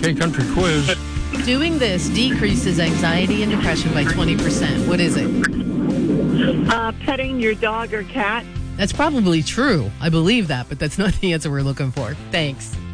K Country Quiz. Doing this decreases anxiety and depression by 20%. What is it? Petting your dog or cat. That's probably true. I believe that, but that's not the answer we're looking for. Thanks.